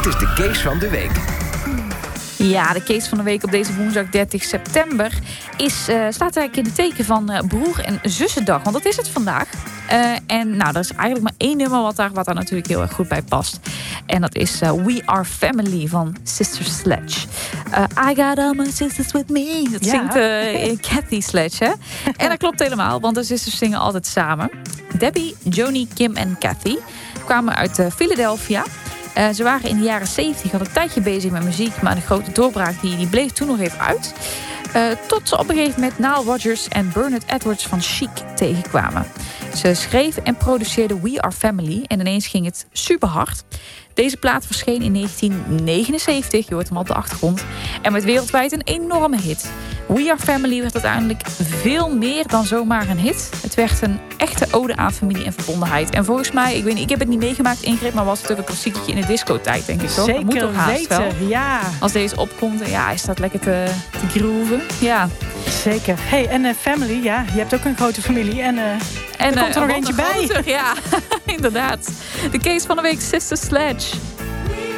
Dit is de Case van de Week. Ja, de case van de week op deze woensdag 30 september staat eigenlijk in het teken van broer- en zussendag. Want dat is het vandaag. En er is eigenlijk maar één nummer wat daar natuurlijk heel erg goed bij past. En dat is We Are Family van Sister Sledge. I got all my sisters with me. Dat zingt Kathy Sledge, hè? En dat klopt helemaal, want de zusters zingen altijd samen. Debbie, Joni, Kim en Kathy kwamen uit Philadelphia. Ze waren in de jaren 70 al een tijdje bezig met muziek, maar de grote doorbraak die bleef toen nog even uit. Tot ze op een gegeven moment Nile Rodgers en Bernard Edwards van Chic tegenkwamen. Ze schreven en produceerden We Are Family en ineens ging het super hard. Deze plaat verscheen in 1979, je hoort hem op de achtergrond, en werd wereldwijd een enorme hit. We Are Family werd uiteindelijk veel meer dan zomaar een hit. Het werd een echte ode aan familie en verbondenheid. En volgens mij, ik heb het niet meegemaakt, Ingrid, maar was het ook een klassieketje in de discotijd, denk ik. Toch? Zeker dat moet toch haast weten, wel. ja. Als deze opkomt, hij staat lekker te grooven. Ja. Zeker. Hey, en family, ja, je hebt ook een grote familie. En er komt er nog eentje bij. Ja, inderdaad. De case van de week, Sister Sledge.